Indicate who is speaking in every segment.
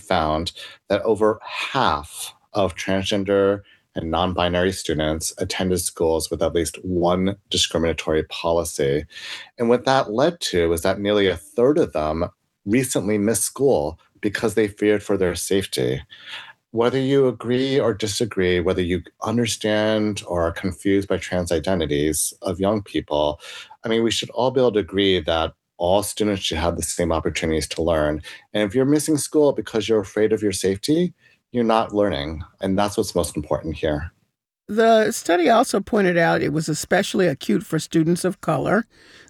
Speaker 1: found that over half of transgender and non binary students attended schools with at least one discriminatory policy. And what that led to is that nearly a third of them recently missed school because they feared for their safety. Whether you agree or disagree, whether you understand or are confused by trans identities of young people, I mean, we should all be able to agree that all students should have the same opportunities to learn. And if you're missing school because you're afraid of your safety, you're not learning. And that's what's most important here.
Speaker 2: The study also pointed out it was especially acute for students of color.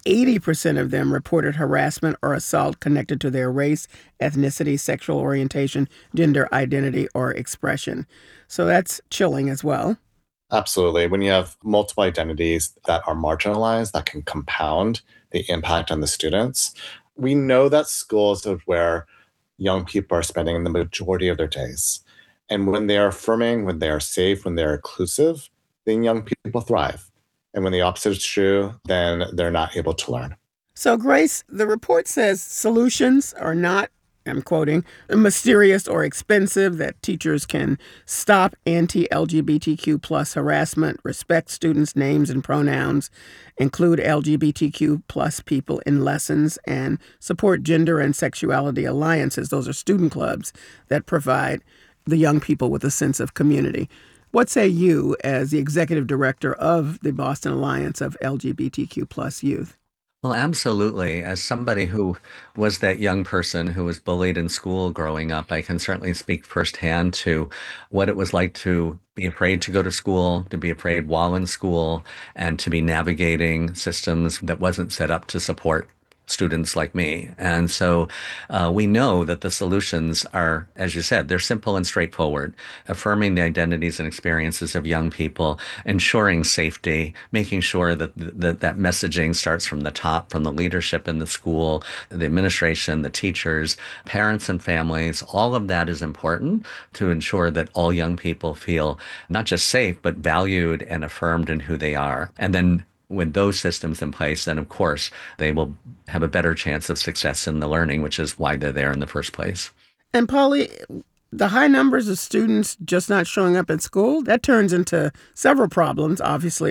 Speaker 2: 80% of them reported harassment or assault connected to their race, ethnicity, sexual orientation, gender identity, or expression. So that's chilling as well.
Speaker 1: Absolutely. When you have multiple identities that are marginalized, that can compound the impact on the students. We know that schools are where young people are spending the majority of their days. And when they are affirming, when they are safe, when they're inclusive, then young people thrive. And when the opposite is true, then they're not able to learn.
Speaker 2: So, Grace, the report says solutions are not, I'm quoting, mysterious or expensive, that teachers can stop anti-LGBTQ plus harassment, respect students' names and pronouns, include LGBTQ plus people in lessons, and support gender and sexuality alliances. Those are student clubs that provide the young people with a sense of community. What say you as the executive director of the Boston Alliance of LGBTQ plus youth?
Speaker 3: Well, absolutely. As somebody who was that young person who was bullied in school growing up, I can certainly speak firsthand to what it was like to be afraid to go to school, to be afraid while in school, and to be navigating systems that wasn't set up to support students like me. And so we know that the solutions are, as you said, they're simple and straightforward, affirming the identities and experiences of young people, ensuring safety, making sure that messaging starts from the top, from the leadership in the school, the administration, the teachers, parents and families. All of that is important to ensure that all young people feel not just safe, but valued and affirmed in who they are. And then with those systems in place, then of course they will have a better chance of success in the learning, which is why they're there in the first place.
Speaker 2: And Polly, the high numbers of students just not showing up at school, that turns into several problems. Obviously,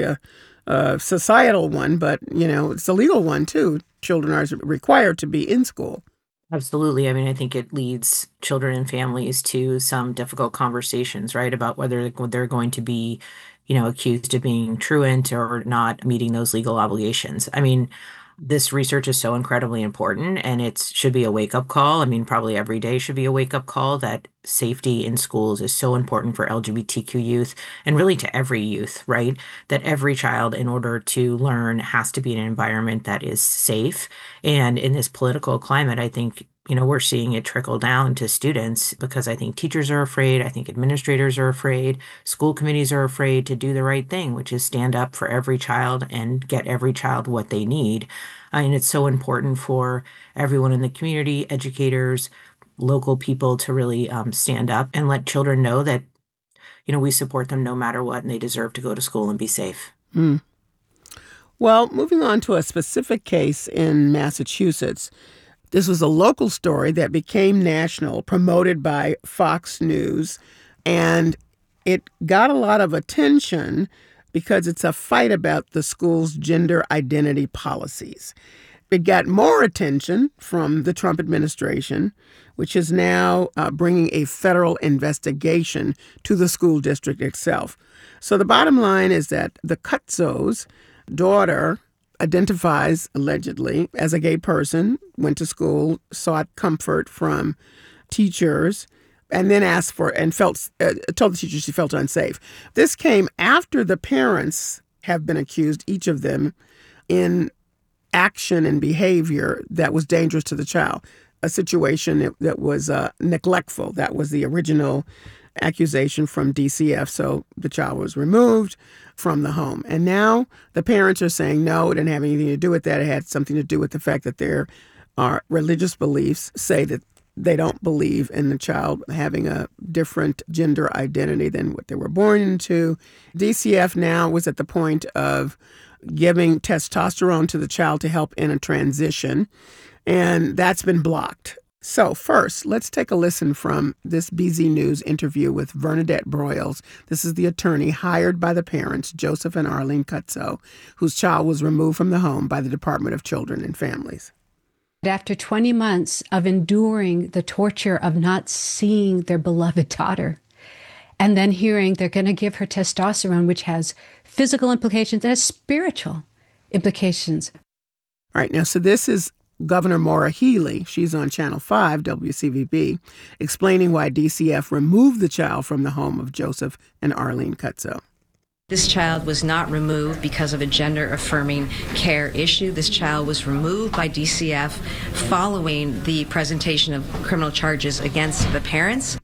Speaker 2: a societal one, but it's a legal one too. Children are required to be in school.
Speaker 4: Absolutely. I mean, I think it leads children and families to some difficult conversations, right, about whether they're going to be, accused of being truant or not meeting those legal obligations. I mean, this research is so incredibly important and it should be a wake-up call. I mean, probably every day should be a wake-up call that safety in schools is so important for LGBTQ youth and really to every youth, right? That every child, in order to learn, has to be in an environment that is safe. And in this political climate, I think we're seeing it trickle down to students because I think teachers are afraid. I think administrators are afraid. School committees are afraid to do the right thing, which is stand up for every child and get every child what they need. I mean, it's so important for everyone in the community, educators, local people to really stand up and let children know that, we support them no matter what and they deserve to go to school and be safe.
Speaker 2: Mm. Well, moving on to a specific case in Massachusetts. This was a local story that became national, promoted by Fox News, and it got a lot of attention because it's a fight about the school's gender identity policies. It got more attention from the Trump administration, which is now bringing a federal investigation to the school district itself. So the bottom line is that the Cutzo's daughter identifies allegedly as a gay person, went to school, sought comfort from teachers, and then asked for and told the teacher she felt unsafe. This came after the parents have been accused, each of them, in action and behavior that was dangerous to the child, a situation that was neglectful. That was the original accusation from DCF. So the child was removed from the home. And now the parents are saying, no, it didn't have anything to do with that. It had something to do with the fact that their religious beliefs say that they don't believe in the child having a different gender identity than what they were born into. DCF now was at the point of giving testosterone to the child to help in a transition, and that's been blocked. So, first, let's take a listen from this BZ News interview with Bernadette Broyles. This is the attorney hired by the parents, Joseph and Arlene Cutso, whose child was removed from the home by the Department of Children and Families.
Speaker 5: After 20 months of enduring the torture of not seeing their beloved daughter, and then hearing they're going to give her testosterone, which has physical implications and has spiritual implications.
Speaker 2: All right, now, so this is Governor Maura Healey, she's on Channel 5, WCVB, explaining why DCF removed the child from the home of Joseph and Arlene Cutso.
Speaker 6: This child was not removed because of a gender-affirming care issue. This child was removed by DCF following the presentation of criminal charges against the parents.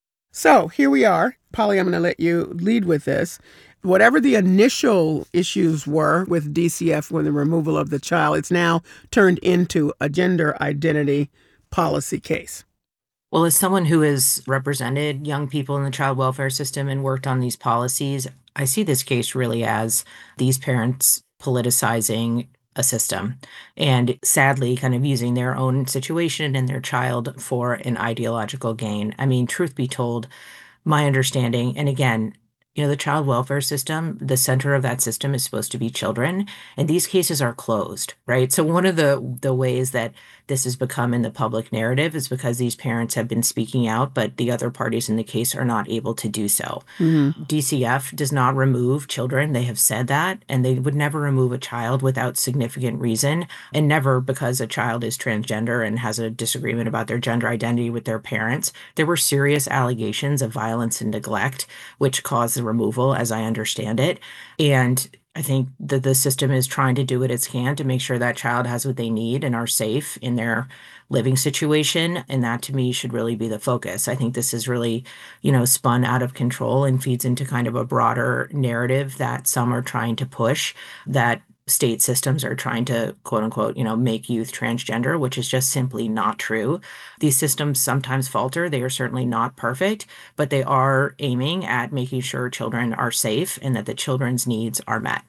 Speaker 2: So here we are. Polly, I'm going to let you lead with this. Whatever the initial issues were with DCF with the removal of the child, it's now turned into a gender identity policy case.
Speaker 4: Well, as someone who has represented young people in the child welfare system and worked on these policies, I see this case really as these parents politicizing a system and sadly kind of using their own situation and their child for an ideological gain. I mean, truth be told, my understanding, and again, the child welfare system, the center of that system is supposed to be children, and these cases are closed, right? So one of the ways that this has become in the public narrative is because these parents have been speaking out, but the other parties in the case are not able to do so. Mm-hmm. DCF does not remove children. They have said that, and they would never remove a child without significant reason, and never because a child is transgender and has a disagreement about their gender identity with their parents. There were serious allegations of violence and neglect, which caused the removal, as I understand it. And I think that the system is trying to do what it can to make sure that child has what they need and are safe in their living situation. And that to me should really be the focus. I think this is really, spun out of control and feeds into kind of a broader narrative that some are trying to push, that state systems are trying to, quote unquote, make youth transgender, which is just simply not true. These systems sometimes falter. They are certainly not perfect, but they are aiming at making sure children are safe and that the children's needs are met.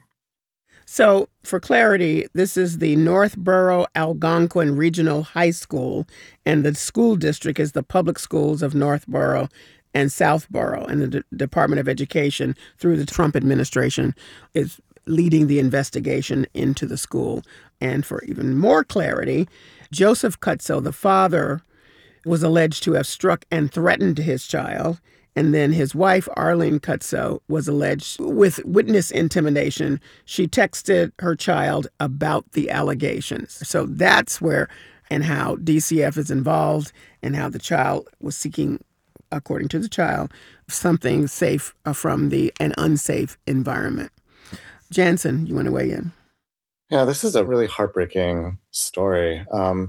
Speaker 2: So, for clarity, this is the Northborough Algonquin Regional High School, and the school district is the public schools of Northborough and Southborough, and the Department of Education, through the Trump administration, is leading the investigation into the school. And for even more clarity, Joseph Cutso, the father, was alleged to have struck and threatened his child. And then his wife, Arlene Cutso, was alleged with witness intimidation. She texted her child about the allegations. So that's where and how DCF is involved and how the child was seeking, according to the child, something safe from an unsafe environment. Jansen, you want to weigh in?
Speaker 1: Yeah, this is a really heartbreaking story.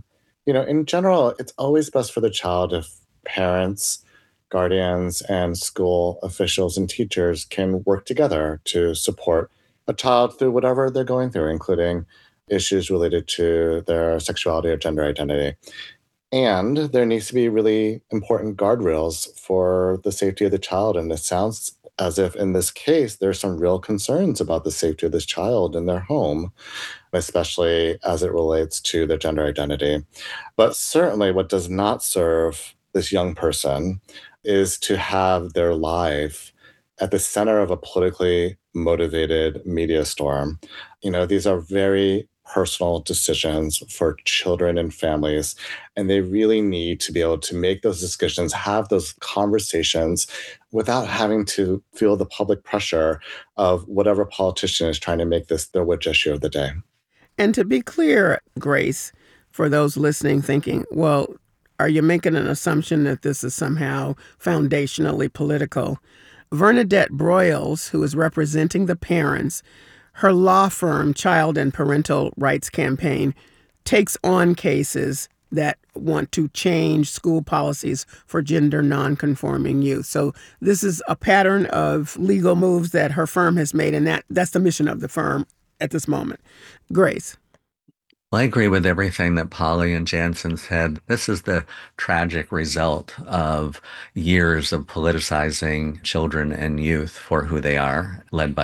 Speaker 1: In general, it's always best for the child if parents, guardians, and school officials and teachers can work together to support a child through whatever they're going through, including issues related to their sexuality or gender identity. And there needs to be really important guardrails for the safety of the child. And it sounds as if in this case, there's some real concerns about the safety of this child in their home, especially as it relates to their gender identity. But certainly what does not serve this young person is to have their life at the center of a politically motivated media storm. These are very personal decisions for children and families, and they really need to be able to make those discussions, have those conversations without having to feel the public pressure of whatever politician is trying to make this their which issue of the day.
Speaker 2: And to be clear, Grace, for those listening thinking, well, are you making an assumption that this is somehow foundationally political? Bernadette Broyles, who is representing the parents, her law firm, Child and Parental Rights Campaign, takes on cases that want to change school policies for gender nonconforming youth. So this is a pattern of legal moves that her firm has made, and that's the mission of the firm at this moment. Grace.
Speaker 3: Well, I agree with everything that Polly and Jansen said. This is the tragic result of years of politicizing children and youth for who they are, led by the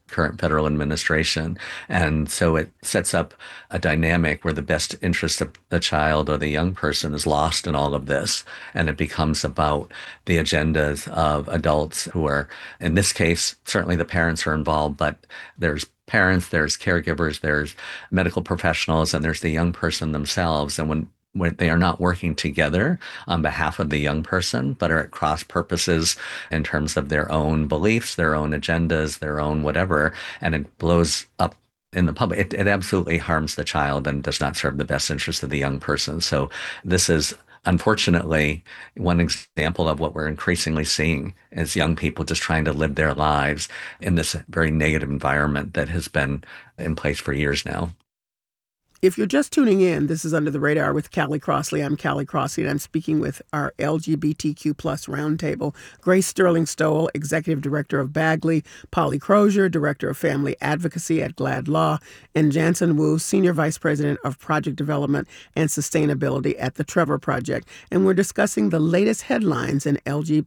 Speaker 3: current federal administration. And so it sets up a dynamic where the best interest of the child or the young person is lost in all of this. And it becomes about the agendas of adults who are, in this case, certainly the parents are involved, but there's parents, there's caregivers, there's medical professionals, and there's the young person themselves. And when they are not working together on behalf of the young person, but are at cross purposes in terms of their own beliefs, their own agendas, their own whatever, and it blows up in the public. It absolutely harms the child and does not serve the best interest of the young person. So this is unfortunately one example of what we're increasingly seeing as young people just trying to live their lives in this very negative environment that has been in place for years now.
Speaker 2: If you're just tuning in, this is Under the Radar with Callie Crossley. I'm Callie Crossley, and I'm speaking with our LGBTQ plus roundtable. Grace Sterling Stowell, Executive Director of Bagley, Polly Crozier, Director of Family Advocacy at GLAAD Law, and Jansen Wu, Senior Vice President of Project Development and Sustainability at the Trevor Project. And we're discussing the latest headlines in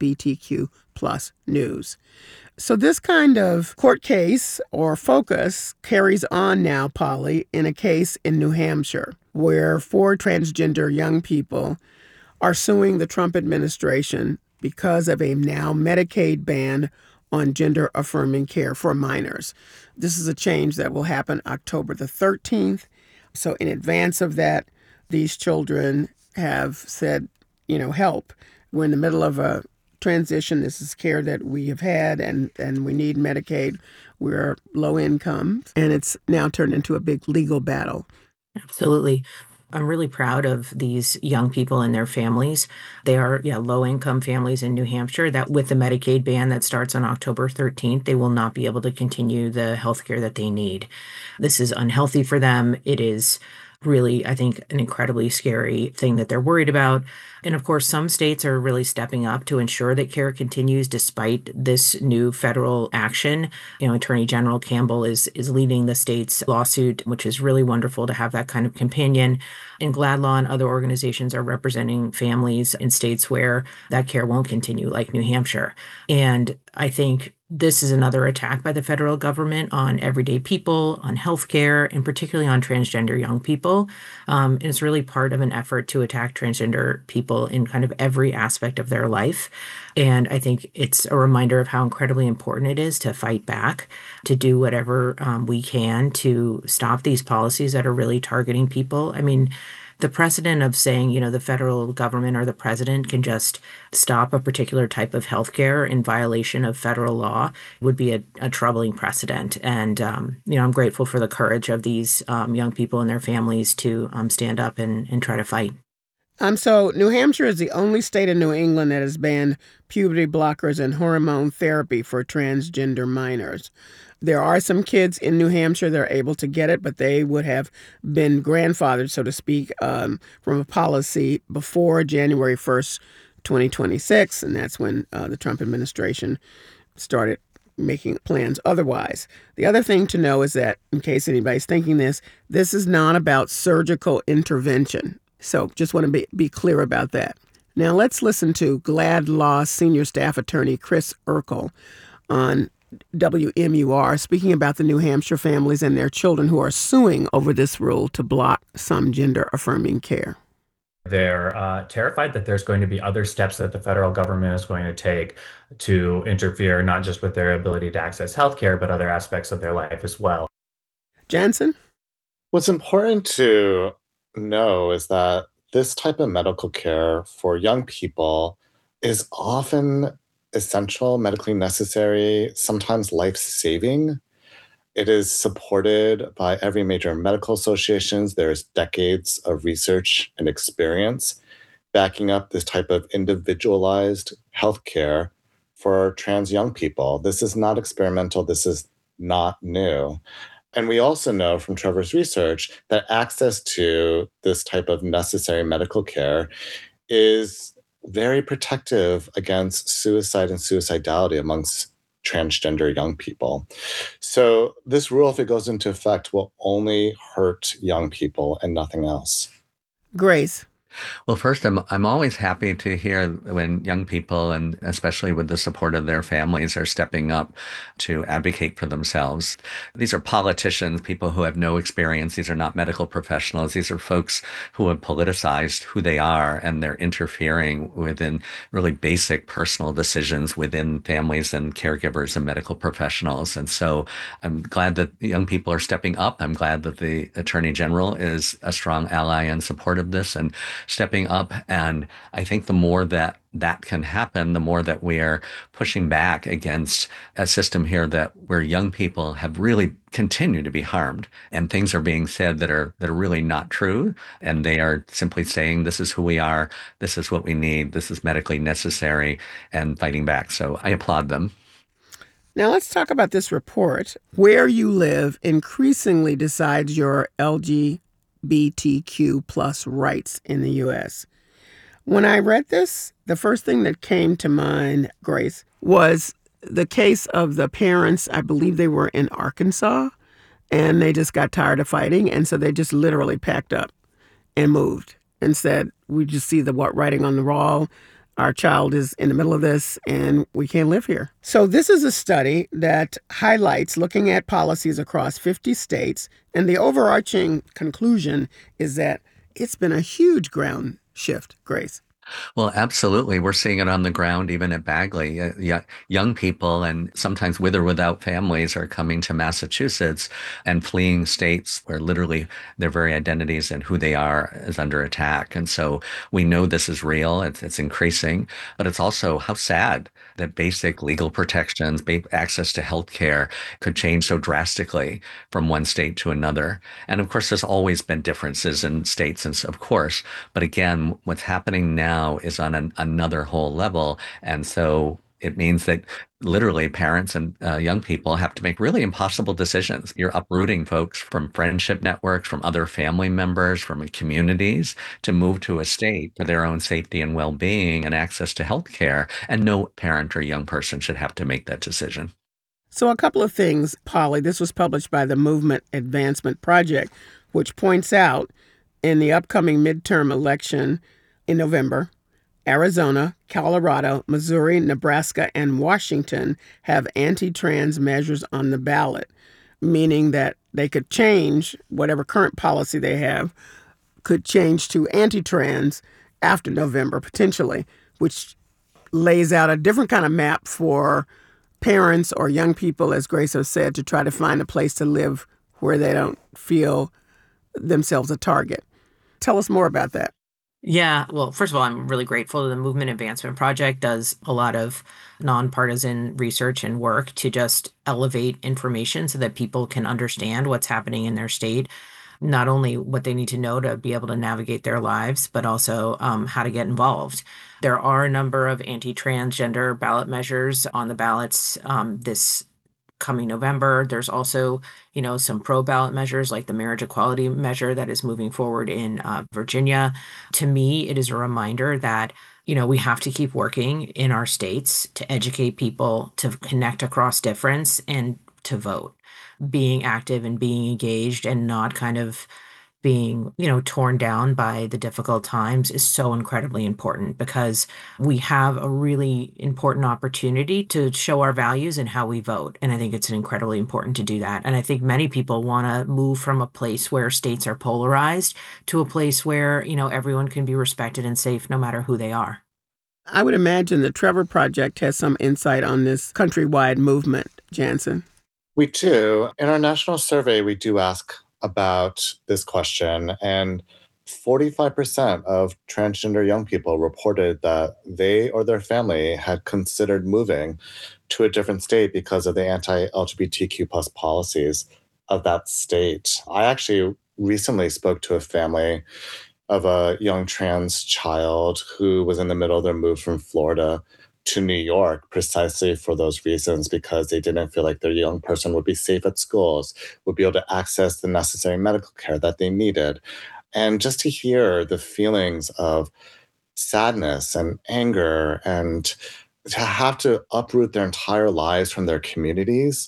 Speaker 2: LGBTQ plus news. So this kind of court case or focus carries on now, Polly, in a case in New Hampshire where 4 transgender young people are suing the Trump administration because of a now Medicaid ban on gender-affirming care for minors. This is a change that will happen October the 13th. So in advance of that, these children have said, help. We're in the middle of a transition. This is care that we have had, and we need Medicaid. We're low income, and it's now turned into a big legal battle.
Speaker 4: Absolutely. I'm really proud of these young people and their families. They are, low income families in New Hampshire that with the Medicaid ban that starts on October 13th, they will not be able to continue the health care that they need. This is unhealthy for them. It is really, I think, an incredibly scary thing that they're worried about. And of course, some states are really stepping up to ensure that care continues despite this new federal action. Attorney General Campbell is leading the state's lawsuit, which is really wonderful to have that kind of companion. And GLAAD Law and other organizations are representing families in states where that care won't continue, like New Hampshire. And I think this is another attack by the federal government on everyday people, on healthcare, and particularly on transgender young people. And it's really part of an effort to attack transgender people in kind of every aspect of their life. And I think it's a reminder of how incredibly important it is to fight back, to do whatever we can to stop these policies that are really targeting people. I mean, the precedent of saying, the federal government or the president can just stop a particular type of healthcare in violation of federal law would be a troubling precedent. And, I'm grateful for the courage of these young people and their families to stand up and try to fight.
Speaker 2: So New Hampshire is the only state in New England that has banned puberty blockers and hormone therapy for transgender minors. There are some kids in New Hampshire that are able to get it, but they would have been grandfathered, so to speak, from a policy before January 1st, 2026, and that's when the Trump administration started making plans otherwise. The other thing to know is that, in case anybody's thinking this is not about surgical intervention. So just want to be clear about that. Now let's listen to GLAAD Law Senior Staff Attorney Chris Urkel on WMUR speaking about the New Hampshire families and their children who are suing over this rule to block some gender-affirming care.
Speaker 7: They're terrified that there's going to be other steps that the federal government is going to take to interfere not just with their ability to access healthcare, but other aspects of their life as well.
Speaker 2: Jansen?
Speaker 1: What's important to know is that this type of medical care for young people is often essential, medically necessary, sometimes life-saving. It is supported by every major medical associations. There's decades of research and experience backing up this type of individualized healthcare for trans young people. This is not experimental. This is not new. And we also know from Trevor's research that access to this type of necessary medical care is very protective against suicide and suicidality amongst transgender young people. So this rule, if it goes into effect, will only hurt young people and nothing else.
Speaker 2: Grace.
Speaker 3: Well, first, I'm always happy to hear when young people, and especially with the support of their families, are stepping up to advocate for themselves. These are politicians, people who have no experience. These are not medical professionals. These are folks who have politicized who they are, and they're interfering within really basic personal decisions within families and caregivers and medical professionals. And so I'm glad that young people are stepping up. I'm glad that the Attorney General is a strong ally and support of this. And stepping up. And I think the more that that can happen, the more that we are pushing back against a system here that where young people have really continued to be harmed and things are being said that are really not true. And they are simply saying, this is who we are. This is what we need. This is medically necessary, and fighting back. So I applaud them.
Speaker 2: Now let's talk about this report. Where you live increasingly decides your LGBTQ plus rights in the U.S. When I read this, the first thing that came to mind, Grace, was the case of the parents. I believe they were in Arkansas, and they just got tired of fighting, and so they just literally packed up and moved and said, we just see the writing on the wall. Our child is in the middle of this, and we can't live here. So this is a study that highlights looking at policies across 50 states, and the overarching conclusion is that it's been a huge ground shift, Grace.
Speaker 3: Well, absolutely. We're seeing it on the ground, even at Bagley. Young people, and sometimes with or without families, are coming to Massachusetts and fleeing states where literally their very identities and who they are is under attack. And so we know this is real. It's increasing, but it's also how sad that basic legal protections, access to health care could change so drastically from one state to another. And of course, there's always been differences in states, and of course, but again, what's happening now is on another whole level. And so it means that literally parents and young people have to make really impossible decisions. You're uprooting folks from friendship networks, from other family members, from communities to move to a state for their own safety and well-being and access to health care. And no parent or young person should have to make that decision.
Speaker 2: So a couple of things, Polly. This was published by the Movement Advancement Project, which points out in the upcoming midterm election in November, Arizona, Colorado, Missouri, Nebraska, and Washington have anti-trans measures on the ballot, meaning that they could change whatever current policy they have, could change to anti-trans after November, potentially, which lays out a different kind of map for parents or young people, as Grace has said, to try to find a place to live where they don't feel themselves a target. Tell us more about that.
Speaker 4: Yeah, well, first of all, I'm really grateful that the Movement Advancement Project does a lot of nonpartisan research and work to just elevate information so that people can understand what's happening in their state, not only what they need to know to be able to navigate their lives, but also how to get involved. There are a number of anti-transgender ballot measures on the ballots this coming November. There's also, some pro-ballot measures like the marriage equality measure that is moving forward in Virginia. To me, it is a reminder that, we have to keep working in our states to educate people, to connect across difference, and to vote. Being active and being engaged and not kind of being, torn down by the difficult times is so incredibly important, because we have a really important opportunity to show our values and how we vote. And I think it's incredibly important to do that. And I think many people want to move from a place where states are polarized to a place where, everyone can be respected and safe no matter who they are.
Speaker 2: I would imagine the Trevor Project has some insight on this countrywide movement, Jansen.
Speaker 1: We do. In our national survey, we do ask about this question, and 45% of transgender young people reported that they or their family had considered moving to a different state because of the anti-LGBTQ plus policies of that state. I actually recently spoke to a family of a young trans child who was in the middle of their move from Florida to New York precisely for those reasons, because they didn't feel like their young person would be safe at schools, would be able to access the necessary medical care that they needed. And just to hear the feelings of sadness and anger and to have to uproot their entire lives from their communities,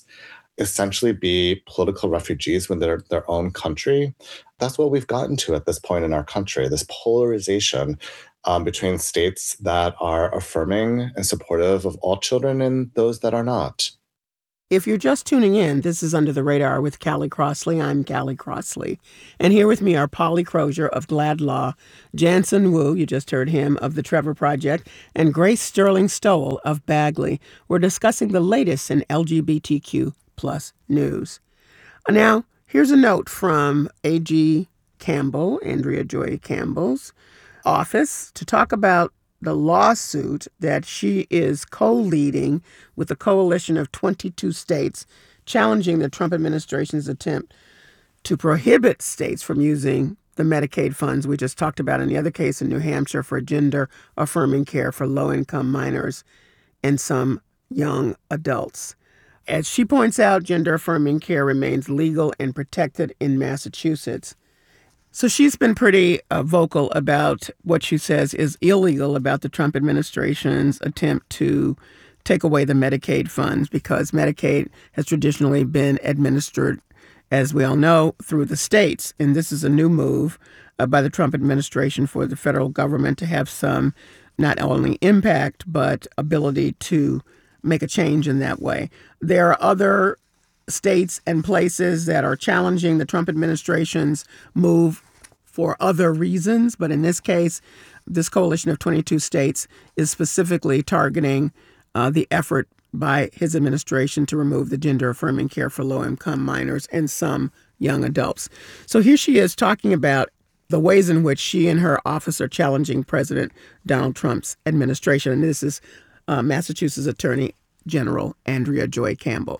Speaker 1: essentially be political refugees within their own country. That's what we've gotten to at this point in our country, this polarization between states that are affirming and supportive of all children and those that are not.
Speaker 2: If you're just tuning in, this is Under the Radar with Callie Crossley. I'm Callie Crossley. And here with me are Polly Crozier of GLAAD Law, Jansen Wu, you just heard him, of the Trevor Project, and Grace Sterling Stowell of Bagley. We're discussing the latest in LGBTQ plus news. Now, here's a note from A.G. Campbell, Andrea Joy Campbell's office, to talk about the lawsuit that she is co-leading with a coalition of 22 states challenging the Trump administration's attempt to prohibit states from using the Medicaid funds we just talked about in the other case in New Hampshire for gender-affirming care for low-income minors and some young adults. As she points out, gender-affirming care remains legal and protected in Massachusetts. So she's been pretty vocal about what she says is illegal about the Trump administration's attempt to take away the Medicaid funds, because Medicaid has traditionally been administered, as we all know, through the states. And this is a new move by the Trump administration for the federal government to have some not only impact, but ability to make a change in that way. There are other states and places that are challenging the Trump administration's move for other reasons. But in this case, this coalition of 22 states is specifically targeting the effort by his administration to remove the gender-affirming care for low-income minors and some young adults. So here she is talking about the ways in which she and her office are challenging President Donald Trump's administration. And this is Massachusetts Attorney General Andrea Joy Campbell.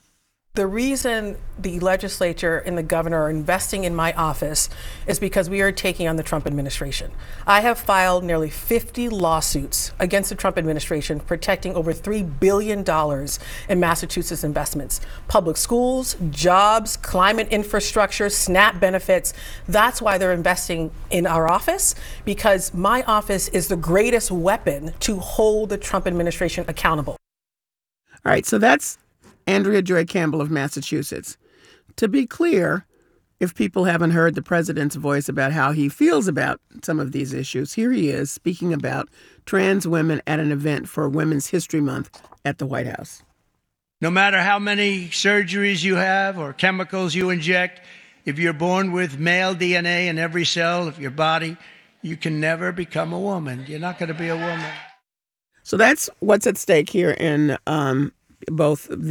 Speaker 8: The reason the legislature and the governor are investing in my office is because we are taking on the Trump administration. I have filed nearly 50 lawsuits against the Trump administration protecting over $3 billion in Massachusetts investments, public schools, jobs, climate infrastructure, SNAP benefits. That's why they're investing in our office, because my office is the greatest weapon to hold the Trump administration accountable.
Speaker 2: All right, so that's Andrea Joy Campbell of Massachusetts. To be clear, if people haven't heard the president's voice about how he feels about some of these issues, here he is speaking about trans women at an event for Women's History Month at the White House.
Speaker 9: No matter how many surgeries you have or chemicals you inject, if you're born with male DNA in every cell of your body, you can never become a woman. You're not going to be a woman.
Speaker 2: So that's what's at stake here in both for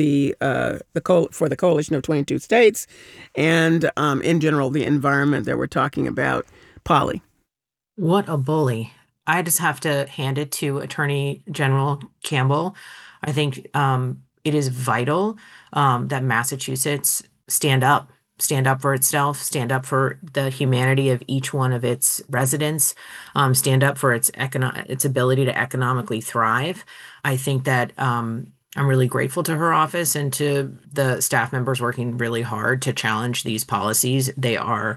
Speaker 2: the coalition of 22 states and in general the environment that we're talking about. Polly.
Speaker 4: What a bully. I just have to hand it to Attorney General Campbell. I think it is vital that Massachusetts stand up for itself, stand up for the humanity of each one of its residents, stand up for its ability to economically thrive. I think that I'm really grateful to her office and to the staff members working really hard to challenge these policies. They are,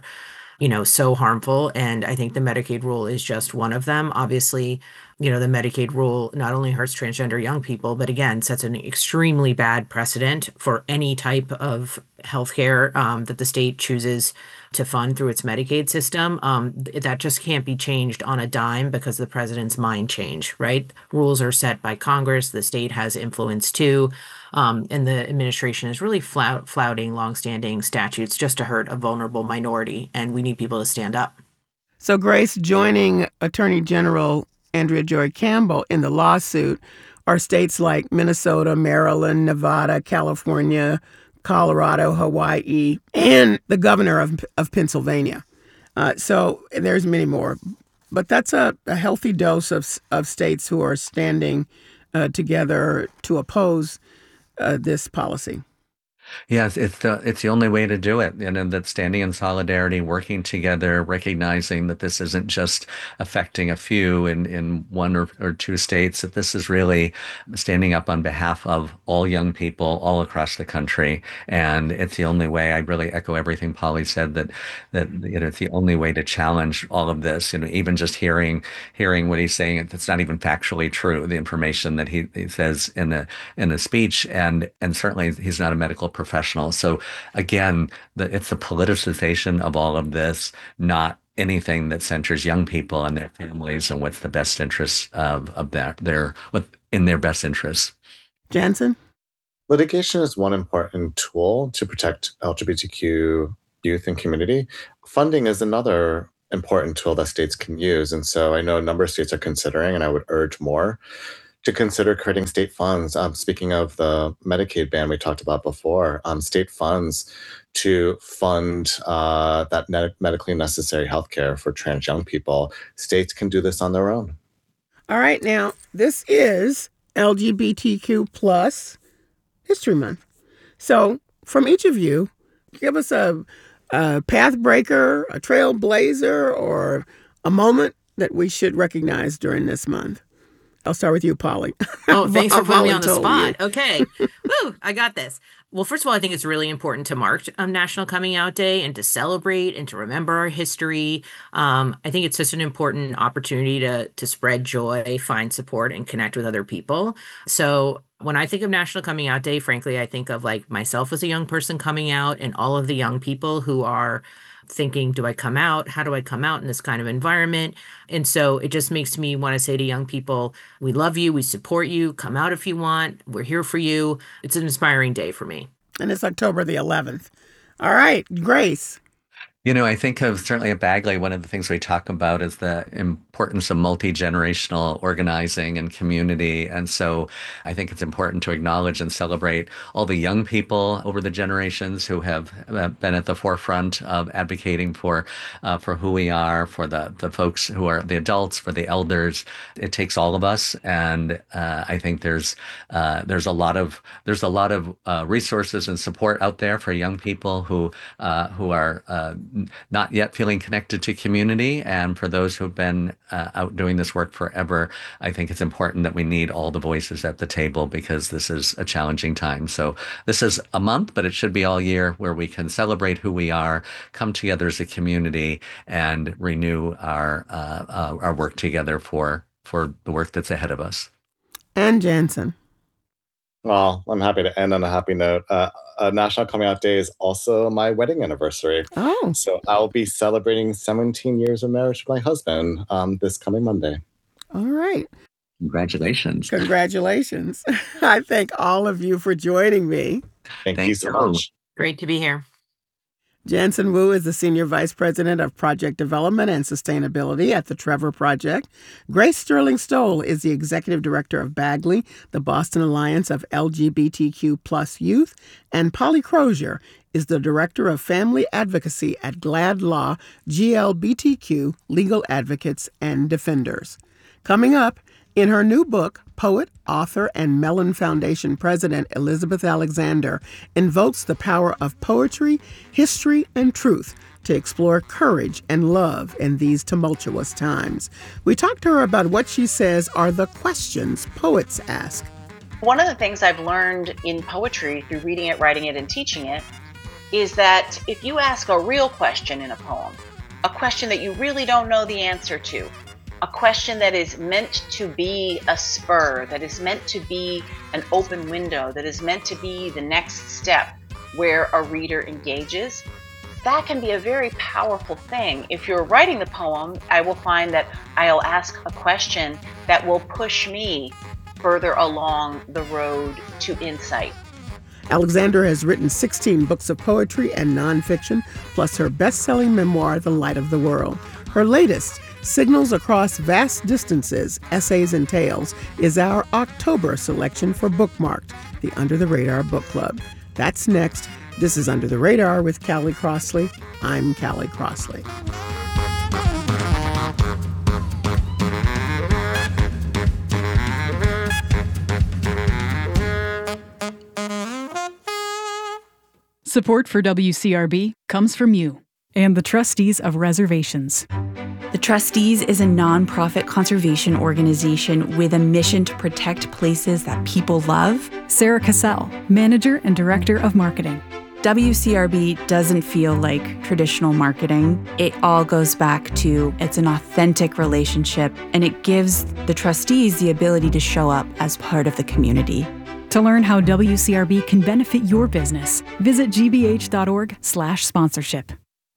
Speaker 4: so harmful. And I think the Medicaid rule is just one of them. Obviously, the Medicaid rule not only hurts transgender young people, but again, sets an extremely bad precedent for any type of healthcare that the state chooses to fund through its Medicaid system. That just can't be changed on a dime because the president's mind changed, right? Rules are set by Congress. The state has influence too. And the administration is really flouting longstanding statutes just to hurt a vulnerable minority. And we need people to stand up.
Speaker 2: So, Grace, joining Attorney General Andrea Joy Campbell in the lawsuit are states like Minnesota, Maryland, Nevada, California, Colorado, Hawaii, and the governor of Pennsylvania. So there's many more. But that's a healthy dose of states who are standing together to oppose this policy.
Speaker 3: Yes, it's the only way to do it. That standing in solidarity, working together, recognizing that this isn't just affecting a few in one or two states, that this is really standing up on behalf of all young people all across the country. And it's the only way. I really echo everything Polly said, that it's the only way to challenge all of this. Even just hearing what he's saying, it's not even factually true, the information that he says in the speech, and certainly he's not a medical professionals. So again, it's the politicization of all of this, not anything that centers young people and their families and what's the best interests of in their best interests.
Speaker 2: Jansen?
Speaker 1: Litigation is one important tool to protect LGBTQ youth and community. Funding is another important tool that states can use. And so I know a number of states are considering, and I would urge more to consider creating state funds. Speaking of the Medicaid ban we talked about before, state funds to fund that medically necessary healthcare for trans young people. States can do this on their own.
Speaker 2: All right, now, this is LGBTQ plus History Month. So from each of you, give us a path breaker, a trailblazer, or a moment that we should recognize during this month. I'll start with you, Polly.
Speaker 4: Oh, thanks for putting me on the spot. Okay. Woo, I got this. Well, first of all, I think it's really important to mark National Coming Out Day and to celebrate and to remember our history. I think it's such an important opportunity to spread joy, find support, and connect with other people. So when I think of National Coming Out Day, frankly, I think of like myself as a young person coming out and all of the young people who are thinking, do I come out? How do I come out in this kind of environment? And so it just makes me want to say to young people, we love you. We support you. Come out if you want. We're here for you. It's an inspiring day for me.
Speaker 2: And it's October the 11th. All right, Grace.
Speaker 3: I think of certainly at Bagley, one of the things we talk about is the importance of multi-generational organizing and community. And so I think it's important to acknowledge and celebrate all the young people over the generations who have been at the forefront of advocating for who we are, for the folks who are the adults, for the elders. It takes all of us. And I think there's a lot of resources and support out there for young people who are not yet feeling connected to community. And for those who've been out doing this work forever, I think it's important that we need all the voices at the table because this is a challenging time. So this is a month, but it should be all year where we can celebrate who we are, come together as a community, and renew our work together for the work that's ahead of us.
Speaker 2: And Jansen.
Speaker 1: Well, I'm happy to end on a happy note. National Coming Out Day is also my wedding anniversary.
Speaker 2: Oh.
Speaker 1: So I'll be celebrating 17 years of marriage with my husband this coming Monday.
Speaker 2: All right.
Speaker 3: Congratulations.
Speaker 2: Congratulations. I thank all of you for joining me.
Speaker 1: Thank you so much.
Speaker 4: Great to be here.
Speaker 2: Jansen Wu is the Senior Vice President of Project Development and Sustainability at the Trevor Project. Grace Sterling Stoll is the Executive Director of Bagley, the Boston Alliance of LGBTQ plus Youth. And Polly Crozier is the Director of Family Advocacy at GLAD Law, GLBTQ Legal Advocates and Defenders. Coming up, in her new book, poet, author, and Mellon Foundation President Elizabeth Alexander invokes the power of poetry, history, and truth to explore courage and love in these tumultuous times. We talked to her about what she says are the questions poets ask.
Speaker 10: One of the things I've learned in poetry through reading it, writing it, and teaching it is that if you ask a real question in a poem, a question that you really don't know the answer to, a question that is meant to be a spur, that is meant to be an open window, that is meant to be the next step where a reader engages, that can be a very powerful thing. If you're writing the poem, I will find that I'll ask a question that will push me further along the road to insight.
Speaker 2: Alexander has written 16 books of poetry and nonfiction, plus her best-selling memoir, The Light of the World. Her latest, Signals Across Vast Distances, Essays and Tales, is our October selection for Bookmarked, the Under the Radar Book Club. That's next. This is Under the Radar with Callie Crossley. I'm Callie Crossley.
Speaker 11: Support for WCRB comes from you and the Trustees of Reservations.
Speaker 12: The Trustees is a nonprofit conservation organization with a mission to protect places that people love.
Speaker 11: Sarah Cassell, Manager and Director of Marketing.
Speaker 12: WCRB doesn't feel like traditional marketing. It all goes back to it's an authentic relationship, and it gives the trustees the ability to show up as part of the community.
Speaker 11: To learn how WCRB can benefit your business, visit gbh.org/sponsorship.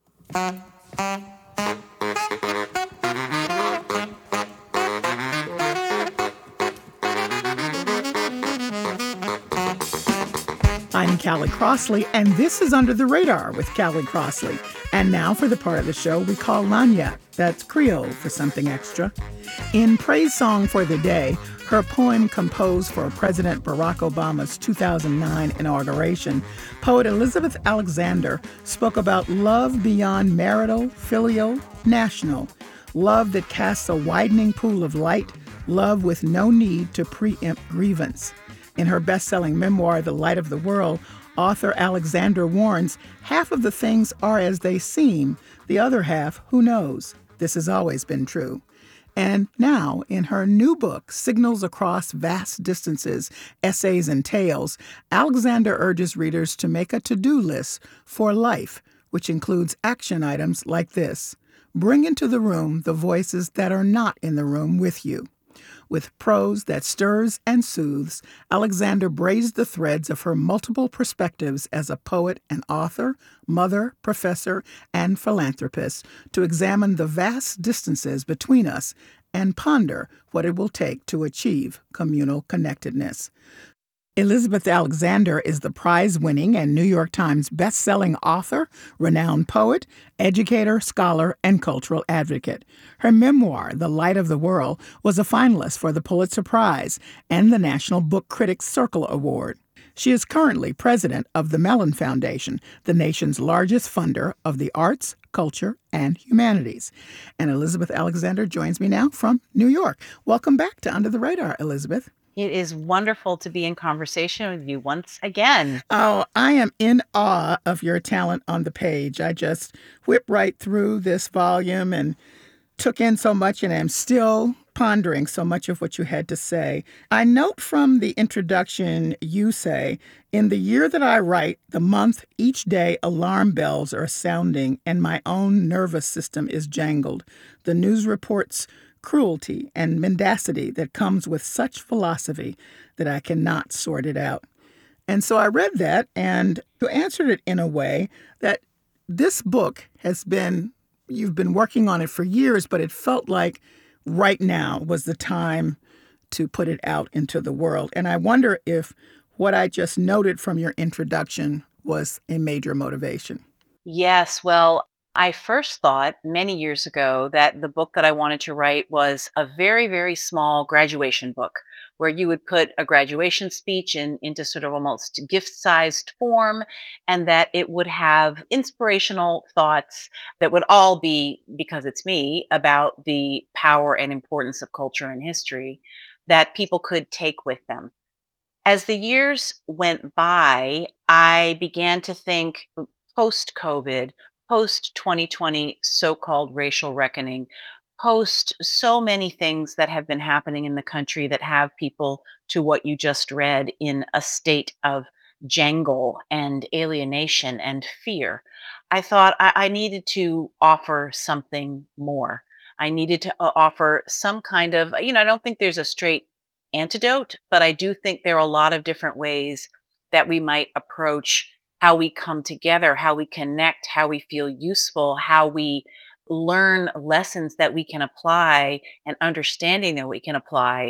Speaker 2: I'm Callie Crossley, and this is Under the Radar with Callie Crossley. And now for the part of the show we call Lagniappe. That's Creole for something extra. In Praise Song for the Day, her poem composed for President Barack Obama's 2009 inauguration, poet Elizabeth Alexander spoke about love beyond marital, filial, national, love that casts a widening pool of light, love with no need to preempt grievance. In her best-selling memoir, The Light of the World, author Alexander warns, half of the things are as they seem, the other half, who knows? This has always been true. And now, in her new book, Signals Across Vast Distances, Essays and Tales, Alexander urges readers to make a to-do list for life, which includes action items like this. Bring into the room the voices that are not in the room with you. With prose that stirs and soothes, Alexander braids the threads of her multiple perspectives as a poet and author, mother, professor, and philanthropist to examine the vast distances between us and ponder what it will take to achieve communal connectedness. Elizabeth Alexander is the prize-winning and New York Times best-selling author, renowned poet, educator, scholar, and cultural advocate. Her memoir, The Light of the World, was a finalist for the Pulitzer Prize and the National Book Critics Circle Award. She is currently president of the Mellon Foundation, the nation's largest funder of the arts, culture, and humanities. And Elizabeth Alexander joins me now from New York. Welcome back to Under the Radar, Elizabeth.
Speaker 10: It is wonderful to be in conversation with you once again.
Speaker 2: Oh, I am in awe of your talent on the page. I just whipped right through this volume and took in so much, and am still pondering so much of what you had to say. I note from the introduction you say, in the year that I write, the month, each day, alarm bells are sounding and my own nervous system is jangled. The news reports cruelty and mendacity that comes with such philosophy that I cannot sort it out. And so I read that, and you answered it in a way that this book has been, you've been working on it for years, but it felt like right now was the time to put it out into the world. And I wonder if what I just noted from your introduction was a major motivation.
Speaker 10: Yes, well, I first thought many years ago that the book that I wanted to write was a very, very small graduation book where you would put a graduation speech into sort of almost gift-sized form, and that it would have inspirational thoughts that would all be, because it's me, about the power and importance of culture and history that people could take with them. As the years went by, I began to think post COVID, post 2020 so called racial reckoning, post so many things that have been happening in the country that have people, to what you just read, in a state of jangle and alienation and fear. I thought I needed to offer something more. I needed to offer some kind of, I don't think there's a straight antidote, but I do think there are a lot of different ways that we might approach how we come together, how we connect, how we feel useful, how we learn lessons that we can apply, and understanding that we can apply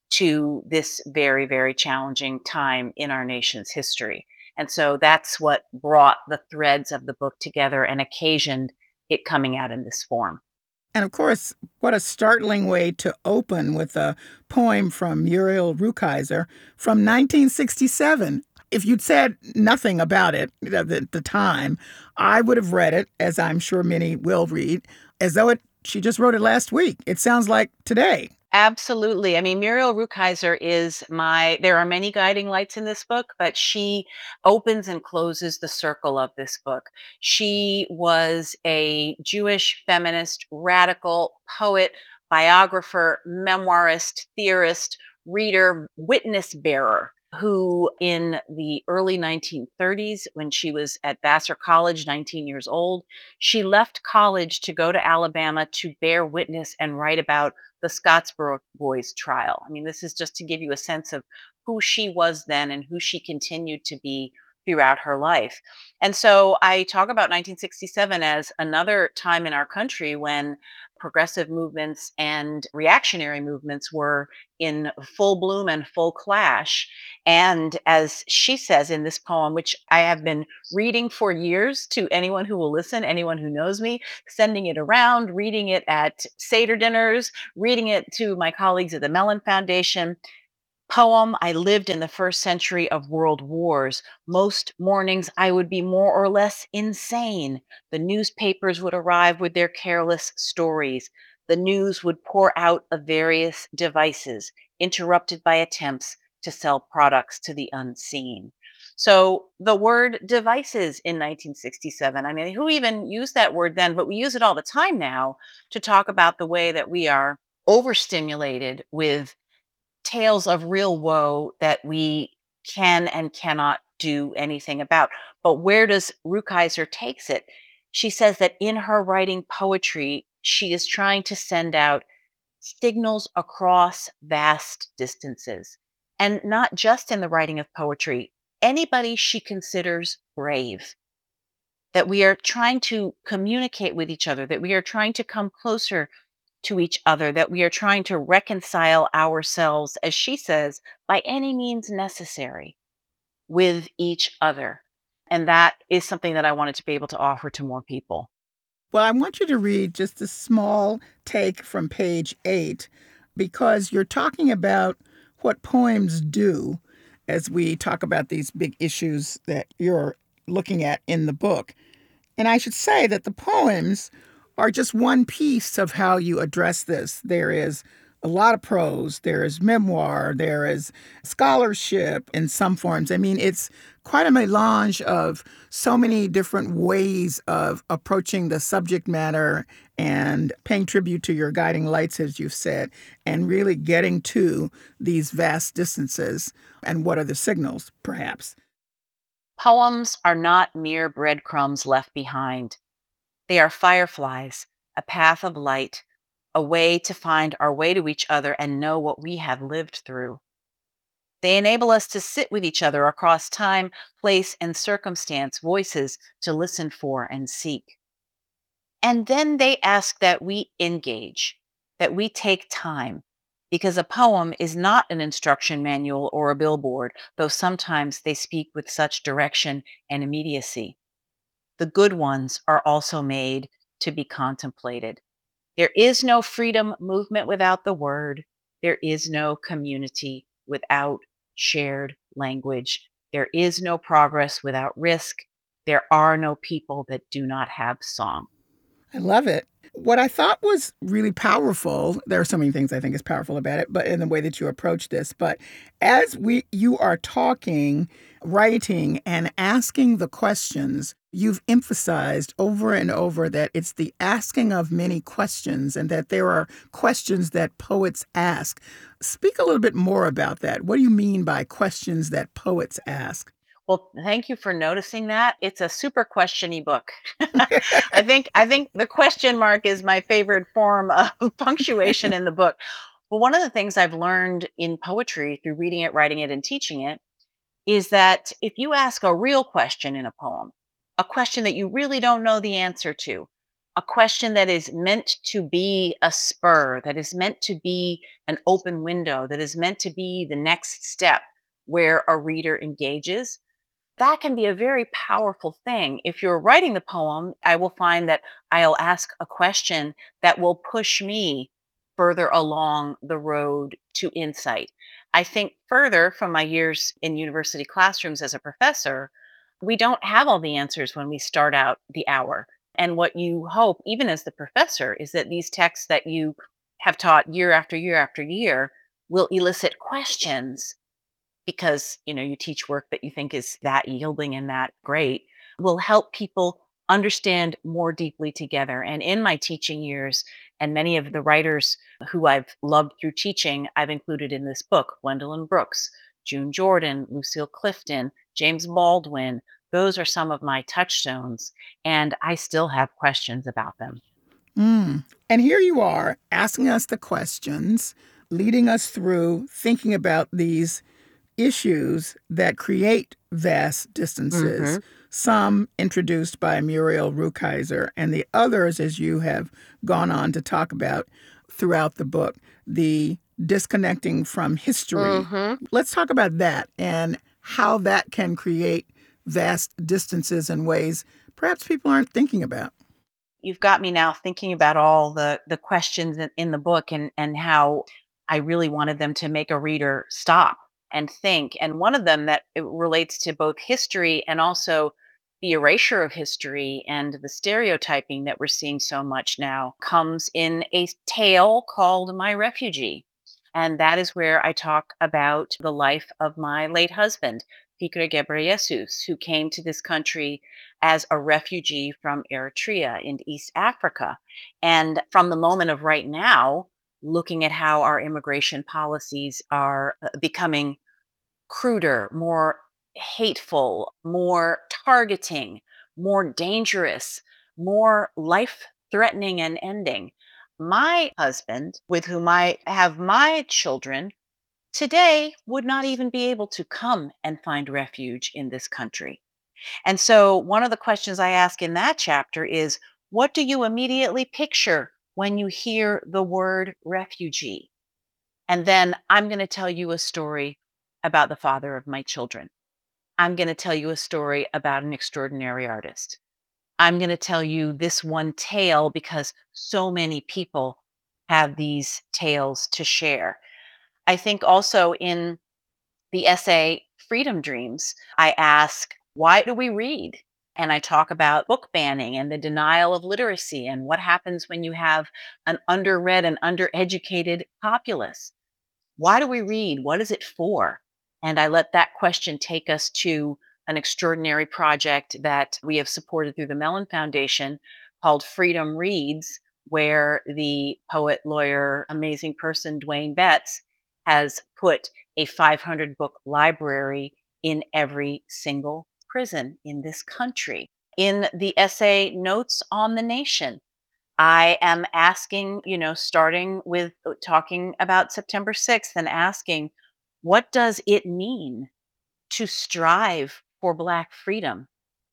Speaker 10: to this very, very challenging time in our nation's history. And so that's what brought the threads of the book together and occasioned it coming out in this form.
Speaker 2: And of course, what a startling way to open with a poem from Muriel Rukeyser from 1967. If you'd said nothing about it at the time, I would have read it, as I'm sure many will read, as though she just wrote it last week. It sounds like today.
Speaker 10: Absolutely. I mean, Muriel Rukeyser is there are many guiding lights in this book, but she opens and closes the circle of this book. She was a Jewish feminist, radical poet, biographer, memoirist, theorist, reader, witness bearer who in the early 1930s, when she was at Vassar College, 19 years old, she left college to go to Alabama to bear witness and write about the Scottsboro Boys trial. I mean, this is just to give you a sense of who she was then and who she continued to be throughout her life. And so I talk about 1967 as another time in our country when progressive movements and reactionary movements were in full bloom and full clash. And as she says in this poem, which I have been reading for years to anyone who will listen, anyone who knows me, sending it around, reading it at Seder dinners, reading it to my colleagues at the Mellon Foundation. Poem, I lived in the first century of world wars. Most mornings I would be more or less insane. The newspapers would arrive with their careless stories. The news would pour out of various devices, interrupted by attempts to sell products to the unseen. So the word devices in 1967, I mean, who even used that word then? But we use it all the time now to talk about the way that we are overstimulated with tales of real woe that we can and cannot do anything about. But where does Rukeyser takes it? She says that in her writing poetry, she is trying to send out signals across vast distances. And not just in the writing of poetry, anybody she considers brave, that we are trying to communicate with each other, that we are trying to come closer to each other, that we are trying to reconcile ourselves, as she says, by any means necessary with each other. And that is something that I wanted to be able to offer to more people.
Speaker 2: Well, I want you to read just a small take from page 8 because you're talking about what poems do as we talk about these big issues that you're looking at in the book. And I should say that the poems are just one piece of how you address this. There is a lot of prose, there is memoir, there is scholarship in some forms. I mean, it's quite a melange of so many different ways of approaching the subject matter and paying tribute to your guiding lights, as you've said, and really getting to these vast distances and what are the signals, perhaps.
Speaker 10: Poems are not mere breadcrumbs left behind. They are fireflies, a path of light, a way to find our way to each other and know what we have lived through. They enable us to sit with each other across time, place, and circumstance, voices to listen for and seek. And then they ask that we engage, that we take time, because a poem is not an instruction manual or a billboard, though sometimes they speak with such direction and immediacy. The good ones are also made to be contemplated. There is no freedom movement without the word. There is no community without shared language. There is no progress without risk. There are no people that do not have song.
Speaker 2: I love it. What I thought was really powerful, there are so many things I think is powerful about it, but in the way that you approach this, but as you are talking, writing, and asking the questions, you've emphasized over and over that it's the asking of many questions and that there are questions that poets ask. Speak a little bit more about that. What do you mean by questions that poets ask?
Speaker 10: Well, thank you for noticing that. It's a super questiony book. I think the question mark is my favorite form of punctuation in the book. Well, one of the things I've learned in poetry through reading it, writing it, and teaching it is that if you ask a real question in a poem, a question that you really don't know the answer to, a question that is meant to be a spur, that is meant to be an open window, that is meant to be the next step where a reader engages, that can be a very powerful thing. If you're writing the poem, I will find that I'll ask a question that will push me further along the road to insight. I think further from my years in university classrooms as a professor, we don't have all the answers when we start out the hour. And what you hope, even as the professor, is that these texts that you have taught year after year after year will elicit questions because you teach work that you think is that yielding and that great, will help people understand more deeply together. And in my teaching years, and many of the writers who I've loved through teaching, I've included in this book: Gwendolyn Brooks, June Jordan, Lucille Clifton, James Baldwin. Those are some of my touchstones, and I still have questions about them.
Speaker 2: And here you are asking us the questions, leading us through thinking about these issues that create vast distances, some introduced by Muriel Rukeyser, and the others, as you have gone on to talk about throughout the book, the disconnecting from history. Let's talk about that and how that can create vast distances in ways perhaps people aren't thinking about.
Speaker 10: You've got me now thinking about all the questions in the book, and how I really wanted them to make a reader stop and think. And one of them that it relates to both history and also the erasure of history and the stereotyping that we're seeing so much now comes in a tale called My Refugee. And that is where I talk about the life of my late husband, Fikret Gebreyesus, who came to this country as a refugee from Eritrea in East Africa. And from the moment of right now, looking at how our immigration policies are becoming cruder, more hateful, more targeting, more dangerous, more life threatening and ending. My husband, with whom I have my children, today would not even be able to come and find refuge in this country. And so, one of the questions I ask in that chapter is, what do you immediately picture when you hear the word refugee? And then I'm going to tell you a story about the father of my children. I'm going to tell you a story about an extraordinary artist. I'm going to tell you this one tale because so many people have these tales to share. I think also in the essay Freedom Dreams, I ask, why do we read? And I talk about book banning and the denial of literacy and what happens when you have an underread and undereducated populace. Why do we read? What is it for? And I let that question take us to an extraordinary project that we have supported through the Mellon Foundation called Freedom Reads, where the poet, lawyer, amazing person, Dwayne Betts, has put a 500 book library in every single prison in this country. In the essay Notes on the Nation, I am asking, starting with talking about September 6th and asking, what does it mean to strive for Black freedom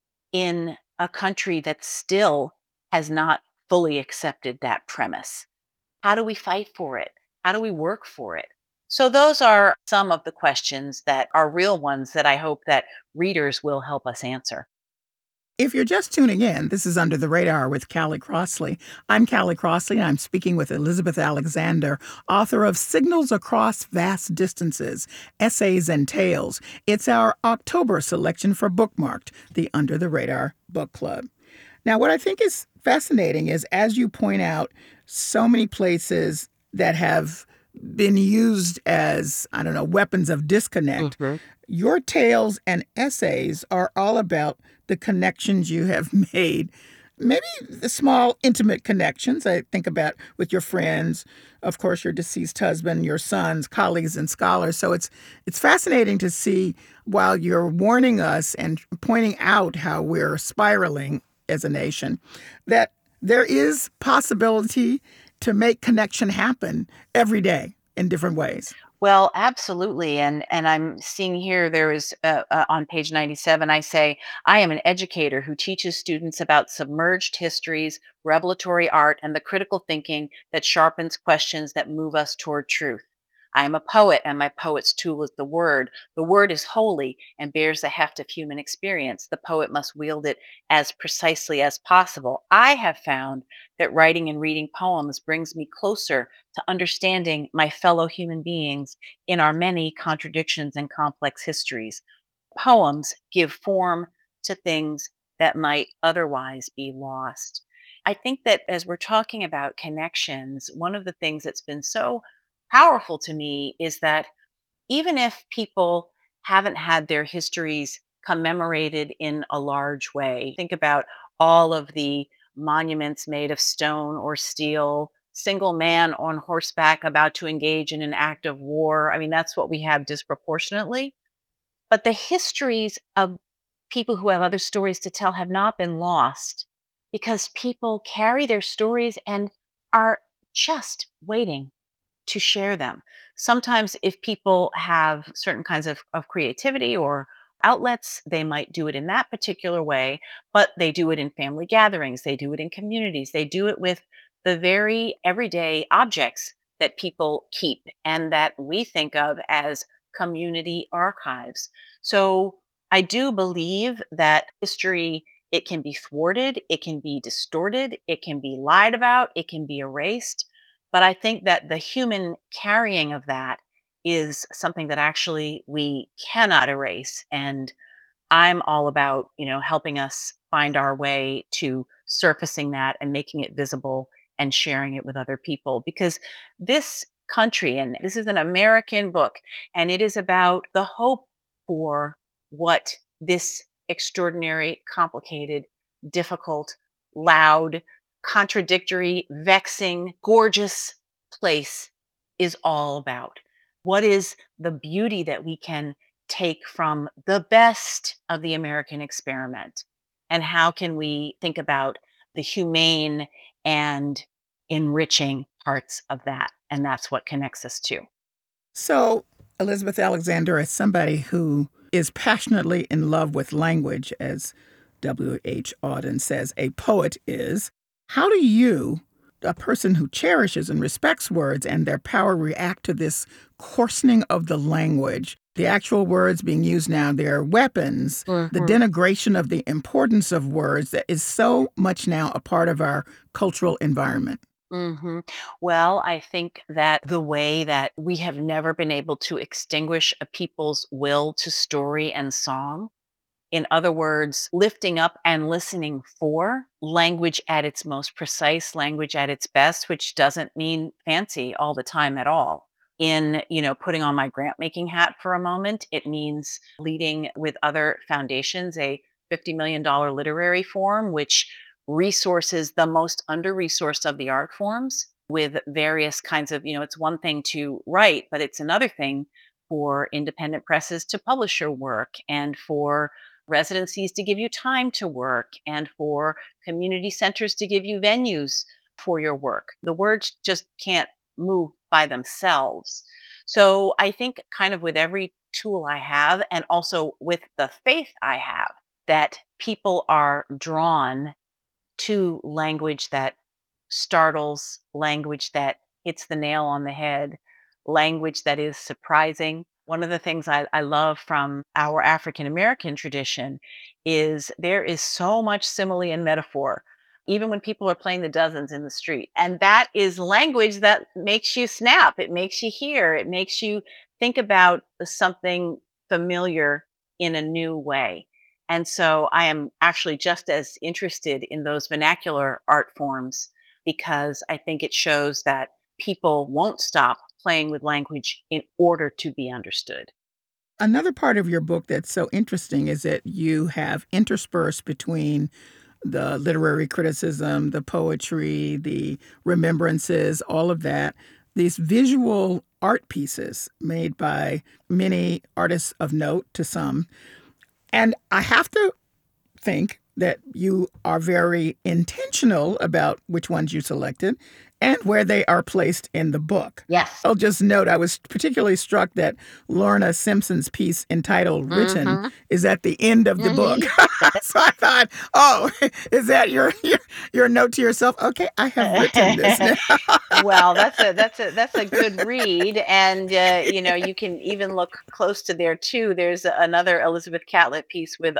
Speaker 10: in a country that still has not fully accepted that premise? How do we fight for it? How do we work for it? So those are some of the questions that are real ones that I hope that readers will help us answer.
Speaker 2: If you're just tuning in, this is Under the Radar with Callie Crossley. I'm Callie Crossley. I'm speaking with Elizabeth Alexander, author of Signals Across Vast Distances, Essays and Tales. It's our October selection for Bookmarked, the Under the Radar Book Club. Now, what I think is fascinating is, as you point out, so many places that have been used as, weapons of disconnect. Your tales and essays are all about the connections you have made, maybe the small, intimate connections I think about with your friends, of course, your deceased husband, your sons, colleagues, and scholars. So it's fascinating to see, while you're warning us and pointing out how we're spiraling as a nation, that there is possibility to make connection happen every day in different ways.
Speaker 10: Well, absolutely. And I'm seeing here, there is on page 97, I say, I am an educator who teaches students about submerged histories, revelatory art, and the critical thinking that sharpens questions that move us toward truth. I am a poet, and my poet's tool is the word. The word is holy and bears the heft of human experience. The poet must wield it as precisely as possible. I have found that writing and reading poems brings me closer to understanding my fellow human beings in our many contradictions and complex histories. Poems give form to things that might otherwise be lost. I think that as we're talking about connections, one of the things that's been so powerful to me is that even if people haven't had their histories commemorated in a large way, think about all of the monuments made of stone or steel single man on horseback about to engage in an act of war. I mean, that's what we have disproportionately. But the histories of people who have other stories to tell have not been lost because people carry their stories and are just waiting to share them. Sometimes, if people have certain kinds of creativity or outlets, they might do it in that particular way, but they do it in family gatherings, they do it in communities, they do it with the very everyday objects that people keep and that we think of as community archives. So I do believe that history, it can be thwarted, it can be distorted, it can be lied about, it can be erased, but I think that the human carrying of that is something that actually we cannot erase. And I'm all about, helping us find our way to surfacing that and making it visible and sharing it with other people. Because this country, and this is an American book, and it is about the hope for what this extraordinary, complicated, difficult, loud, contradictory, vexing, gorgeous place is all about. What is the beauty that we can take from the best of the American experiment? And how can we think about the humane and enriching parts of that? And that's what connects us to.
Speaker 2: So, Elizabeth Alexander, as somebody who is passionately in love with language, as W.H. Auden says a poet is, how do you, a person who cherishes and respects words and their power, react to this coarsening of the language? The actual words being used now, they're weapons, the denigration of the importance of words that is so much now a part of our cultural environment.
Speaker 10: Well, I think that the way that we have never been able to extinguish a people's will to story and song, in other words, lifting up and listening for language at its most precise, language at its best, which doesn't mean fancy all the time at all. In, putting on my grant making hat for a moment, it means leading with other foundations a $50 million literary forum, which resources the most under resourced of the art forms with various kinds of, it's one thing to write, but it's another thing for independent presses to publish your work and for residencies to give you time to work and for community centers to give you venues for your work. The words just can't move by themselves. So I think kind of with every tool I have and also with the faith I have that people are drawn to language that startles, language that hits the nail on the head, language that is surprising. One of the things I love from our African American tradition is there is so much simile and metaphor, even when people are playing the dozens in the street. And that is language that makes you snap, it makes you hear, it makes you think about something familiar in a new way. And so I am actually just as interested in those vernacular art forms because I think it shows that people won't stop playing with language in order to be understood.
Speaker 2: Another part of your book that's so interesting is that you have interspersed between the literary criticism, the poetry, the remembrances, all of that, these visual art pieces made by many artists of note to some. And I have to think that you are very intentional about which ones you selected and where they are placed in the book.
Speaker 10: Yes.
Speaker 2: I'll just note, I was particularly struck that Lorna Simpson's piece entitled Written is at the end of the book. So I thought, oh, is that your note to yourself? Okay, I have written this now.
Speaker 10: Well, that's a good read, and you can even look close to there too. There's another Elizabeth Catlett piece with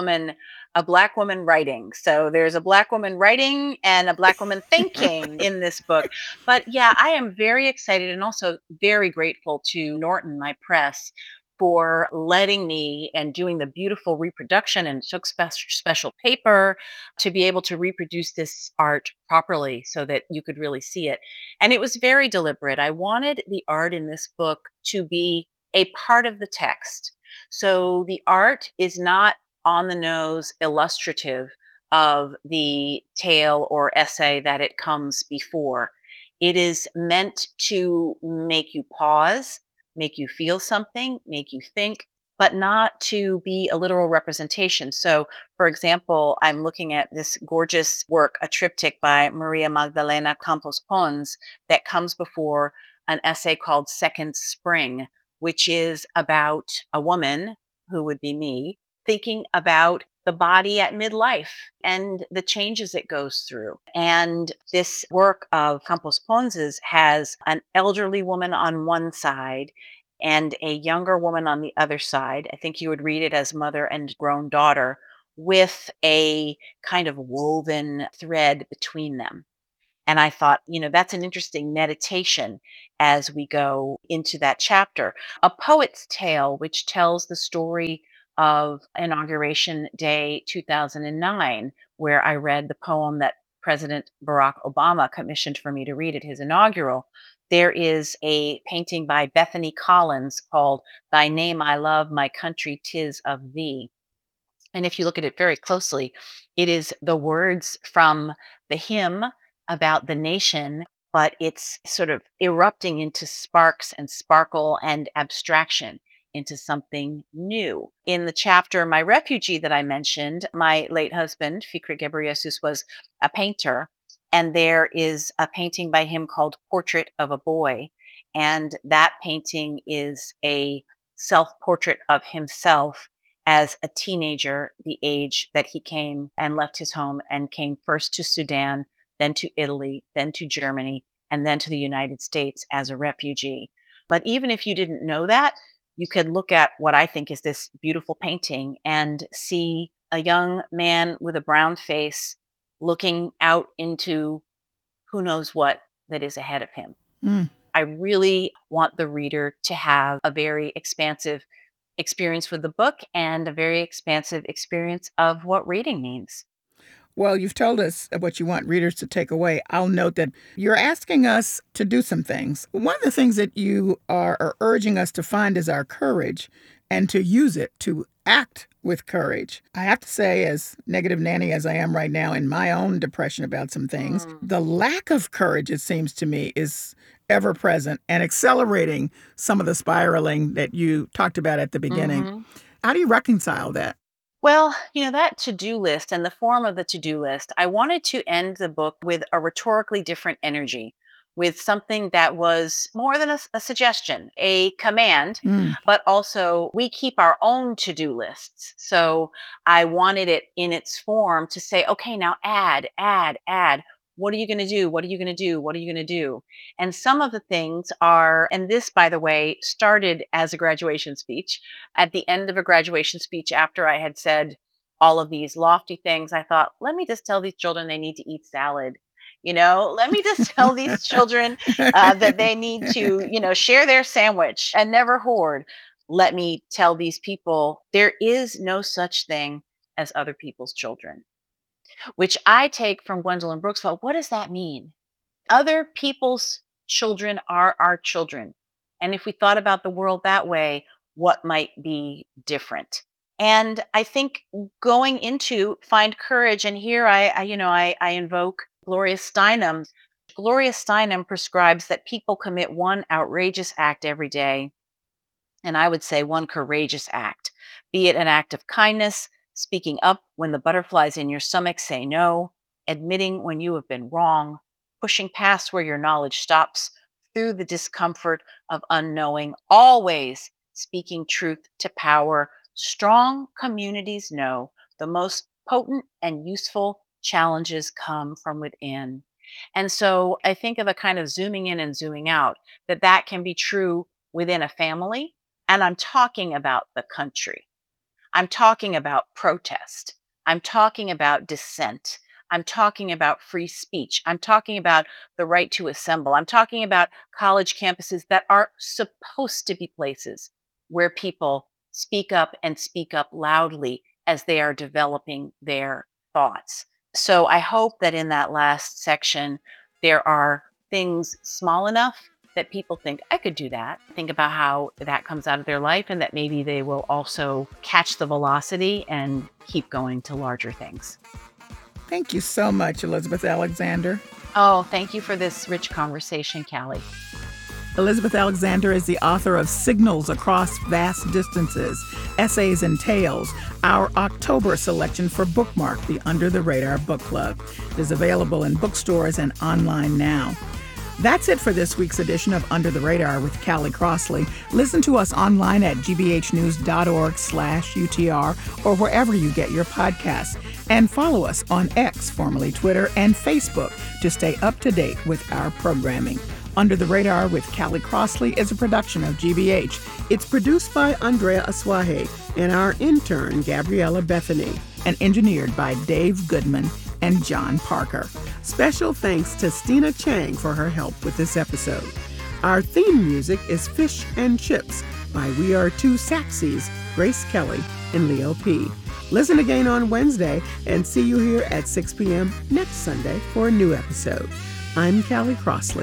Speaker 10: a Black woman writing. So there's a Black woman writing and a Black woman thinking in this book. But yeah, I am very excited and also very grateful to Norton, my press, for letting me and doing the beautiful reproduction and took special paper to be able to reproduce this art properly so that you could really see it. And it was very deliberate. I wanted the art in this book to be a part of the text. So the art is not on the nose illustrative of the tale or essay that it comes before. It is meant to make you pause, make you feel something, make you think, but not to be a literal representation. So, for example, I'm looking at this gorgeous work, a triptych by Maria Magdalena Campos Pons, that comes before an essay called Second Spring, which is about a woman, who would be me, thinking about the body at midlife and the changes it goes through. And this work of Campos Pons's has an elderly woman on one side and a younger woman on the other side. I think you would read it as mother and grown daughter, with a kind of woven thread between them. And I thought, that's an interesting meditation as we go into that chapter. A Poet's Tale, which tells the story of Inauguration Day 2009, where I read the poem that President Barack Obama commissioned for me to read at his inaugural. There is a painting by Bethany Collins called Thy Name I Love, My Country 'Tis of Thee. And if you look at it very closely, it is the words from the hymn about the nation, but it's sort of erupting into sparks and sparkle and abstraction into something new. In the chapter, My Refugee, that I mentioned, my late husband, Fikret Ghebreyesus, was a painter. And there is a painting by him called Portrait of a Boy. And that painting is a self portrait of himself as a teenager, the age that he came and left his home and came first to Sudan, then to Italy, then to Germany, and then to the United States as a refugee. But even if you didn't know that, you could look at what I think is this beautiful painting and see a young man with a brown face looking out into who knows what that is ahead of him.
Speaker 2: Mm.
Speaker 10: I really want the reader to have a very expansive experience with the book and a very expansive experience of what reading means.
Speaker 2: Well, you've told us what you want readers to take away. I'll note that you're asking us to do some things. One of the things that you are urging us to find is our courage and to use it, to act with courage. I have to say, as negative nanny as I am right now in my own depression about some things, the lack of courage, it seems to me, is ever present and accelerating some of the spiraling that you talked about at the beginning. How do you reconcile that?
Speaker 10: Well, that to-do list and the form of the to-do list, I wanted to end the book with a rhetorically different energy, with something that was more than a suggestion, a command, but also we keep our own to-do lists. So I wanted it in its form to say, okay, now add. What are you going to do? What are you going to do? What are you going to do? And some of the things are, and this, by the way, started as a graduation speech. At the end of a graduation speech, after I had said all of these lofty things, I thought, let me just tell these children they need to eat salad. Let me just tell these children that they need to, share their sandwich and never hoard. Let me tell these people there is no such thing as other people's children, which I take from Gwendolyn Brooks. But what does that mean? Other people's children are our children. And if we thought about the world that way, what might be different? And I think going into find courage, and here I invoke Gloria Steinem. Gloria Steinem prescribes that people commit one outrageous act every day, and I would say one courageous act, be it an act of kindness, speaking up when the butterflies in your stomach say no, admitting when you have been wrong, pushing past where your knowledge stops, through the discomfort of unknowing, always speaking truth to power. Strong communities know the most potent and useful challenges come from within. And so I think of a kind of zooming in and zooming out, that can be true within a family. And I'm talking about the country. I'm talking about protest. I'm talking about dissent. I'm talking about free speech. I'm talking about the right to assemble. I'm talking about college campuses that are supposed to be places where people speak up and speak up loudly as they are developing their thoughts. So I hope that in that last section, there are things small enough that people think, I could do that. Think about how that comes out of their life, and that maybe they will also catch the velocity and keep going to larger things.
Speaker 2: Thank you so much, Elizabeth Alexander.
Speaker 13: Oh, thank you for this rich conversation, Callie.
Speaker 2: Elizabeth Alexander is the author of Signals Across Vast Distances, Essays and Tales, our October selection for Bookmark, the Under the Radar Book Club. It is available in bookstores and online now. That's it for this week's edition of Under the Radar with Callie Crossley. Listen to us online at gbhnews.org/UTR or wherever you get your podcasts. And follow us on X, formerly Twitter, and Facebook to stay up to date with our programming. Under the Radar with Callie Crossley is a production of GBH. It's produced by Andrea Aswahe and our intern, Gabriella Bethany, and engineered by Dave Goodman and John Parker. Special thanks to Stina Chang for her help with this episode. Our theme music is Fish and Chips by We Are Two Saxies, Grace Kelly and Leo P. Listen again on Wednesday and see you here at 6 p.m. next Sunday for a new episode. I'm Callie Crossley.